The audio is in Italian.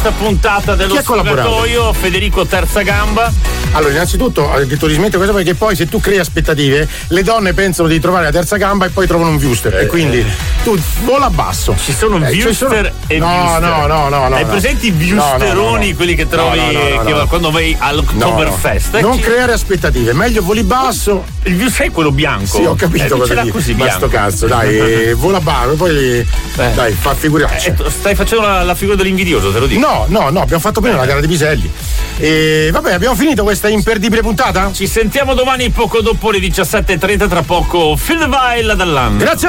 puntata dello Sfogatoio, Federico Terza Gamba. Allora, innanzitutto il turismo questo, perché poi se tu crei aspettative, le donne pensano di trovare la terza gamba e poi trovano un viewster e quindi tu vola basso. Ci sono viewster e no, viewster. No. Hai presenti i viewsteroni, quelli che trovi quando vai all'Oktoberfest? Non creare aspettative, meglio voli basso. Il viewster è quello bianco. Sì, ho capito cosa dici. Così ma sto cazzo, dai, vola basso, poi dai, fa figuraccia. Stai facendo la figura dell'invidioso, te lo dico. No, abbiamo fatto prima la gara di piselli. E vabbè, abbiamo finito questa imperdibile puntata? Ci sentiamo domani poco dopo le 17:30, tra poco Phil Vail dall'anno. Grazie a